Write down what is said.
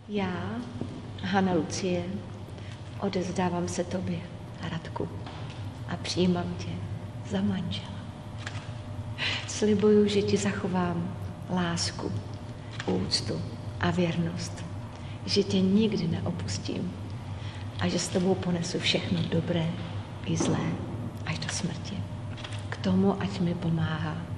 Já, Hana Lucie, odevzdávám se tobě, Radku, a přijímám tě za manžela. Slibuju, že ti zachovám lásku, úctu a věrnost, že tě nikdy neopustím a že s tebou ponesu všechno dobré i zlé až do smrti. K tomu, ať mi pomáhá